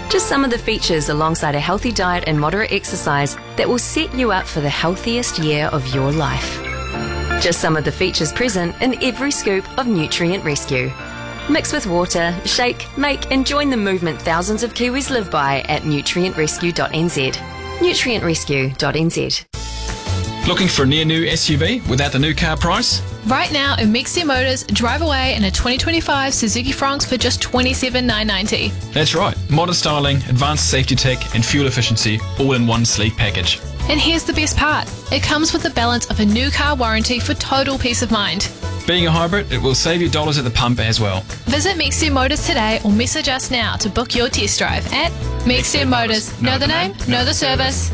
Just some of the features alongside a healthy diet and moderate exercise that will set you up for the healthiest year of your life. Just some of the features present in every scoop of Nutrient Rescue. Mix with water, shake, make and join the movement thousands of Kiwis live by at nutrientrescue.nz. nutrientrescue.nz. Looking for a near-new SUV without the new car price? Right now in Mexia Motors, drive away in a 2025 Suzuki Fronx for just $27,990. That's right. Modern styling, advanced safety tech and fuel efficiency all in one sleek package. And here's the best part. It comes with the balance of a new car warranty for total peace of mind. Being a hybrid, it will save you dollars at the pump as well. Visit Mexia Motors today or message us now to book your test drive at Mexia Motors. Know the name, know the service.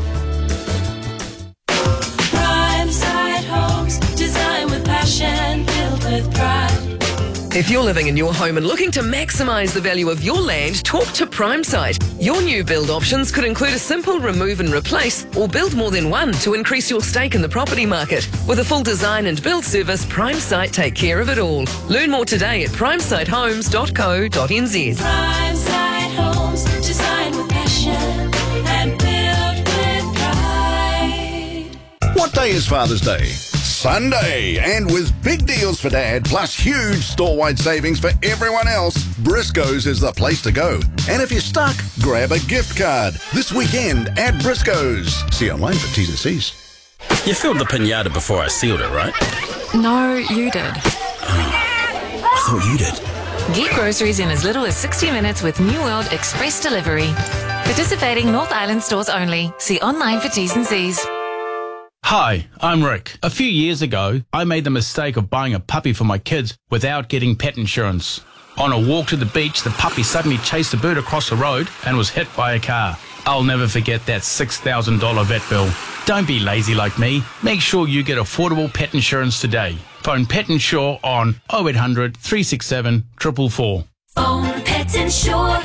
With pride. If you're living in your home and looking to maximise the value of your land, talk to PrimeSite. Your new build options could include a simple remove and replace or build more than one to increase your stake in the property market. With a full design and build service, PrimeSite take care of it all. Learn more today at primesitehomes.co.nz. PrimeSite Homes, design with passion and build with pride. What day is Father's Day? Sunday, and with big deals for Dad, plus huge store-wide savings for everyone else, Briscoe's is the place to go. And if you're stuck, grab a gift card this weekend at Briscoe's. See online for T's and C's. You filled the pinata before I sealed it, right? No, you did. I thought you did. Get groceries in as little as 60 minutes with New World Express Delivery. Participating North Island stores only. See online for T's and C's. Hi, I'm Rick. A few years ago, I made the mistake of buying a puppy for my kids without getting pet insurance. On a walk to the beach, the puppy suddenly chased a bird across the road and was hit by a car. I'll never forget that $6,000 vet bill. Don't be lazy like me. Make sure you get affordable pet insurance today. Phone Pet Insure on 0800 367 444. Phone Pet Insure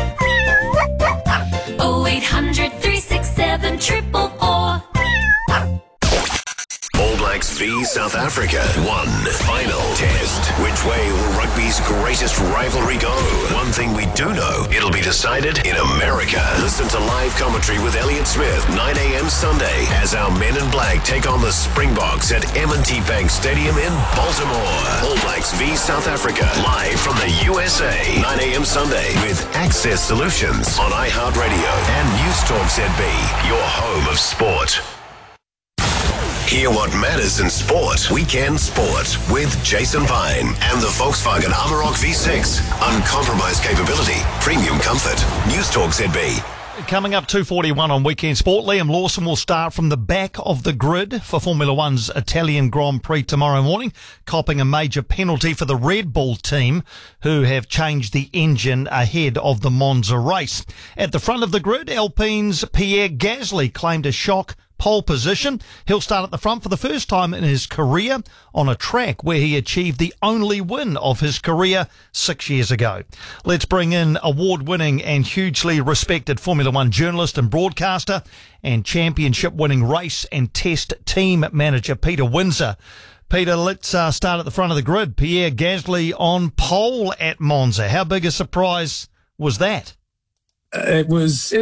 0800 367 444. All Blacks v South Africa. One final test. Which way will rugby's greatest rivalry go? One thing we do know, it'll be decided in America. Listen to live commentary with Elliot Smith, 9 a.m. Sunday, as our men in black take on the Springboks at M&T Bank Stadium in Baltimore. All Blacks v South Africa, live from the USA, 9 a.m. Sunday, with Access Solutions on iHeartRadio and News Talk ZB, your home of sport. Hear what matters in sport. Weekend Sport with Jason Pine and the Volkswagen Amarok V6. Uncompromised capability, premium comfort. News Talk ZB. Coming up 2:41 on Weekend Sport, Liam Lawson will start from the back of the grid for Formula One's Italian Grand Prix tomorrow morning, copping a major penalty for the Red Bull team, who have changed the engine ahead of the Monza race. At the front of the grid, Alpine's Pierre Gasly claimed a shock pole position. He'll start at the front for the first time in his career on a track where he achieved the only win of his career 6 years ago. Let's bring in award-winning and hugely respected Formula One journalist and broadcaster and championship-winning race and test team manager Peter Windsor. Peter, let's start at the front of the grid. Pierre Gasly on pole at Monza. How big a surprise was that? It was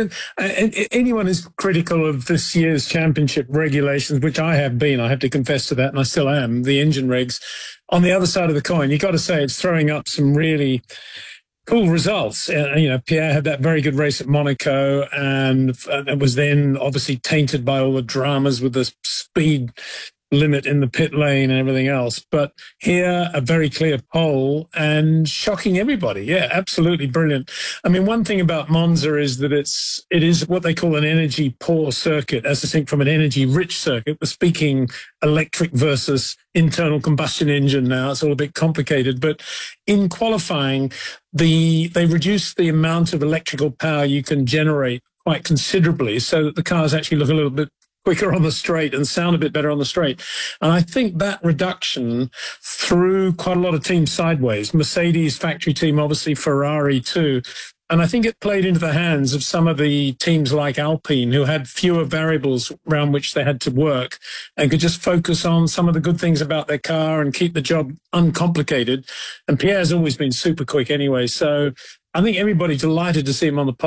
anyone who's critical of this year's championship regulations, which I have been, I have to confess to that, and I still am, the engine regs. On the other side of the coin, you got to say it's throwing up some really cool results. Pierre had that very good race at Monaco, and it was then obviously tainted by all the dramas with the speed limit in the pit lane and everything else. But here, a very clear pole and shocking everybody. Yeah, absolutely brilliant. I mean, one thing about Monza is that it is what they call an energy poor circuit, as distinct from an energy rich circuit. We're speaking electric versus internal combustion engine now. It's all a bit complicated. But in qualifying, they reduced the amount of electrical power you can generate quite considerably so that the cars actually look a little bit quicker on the straight and sound a bit better on the straight. And I think that reduction threw quite a lot of teams sideways. Mercedes factory team, obviously Ferrari too. And I think it played into the hands of some of the teams like Alpine, who had fewer variables around which they had to work and could just focus on some of the good things about their car and keep the job uncomplicated. And Pierre's always been super quick anyway. So I think everybody's delighted to see him on the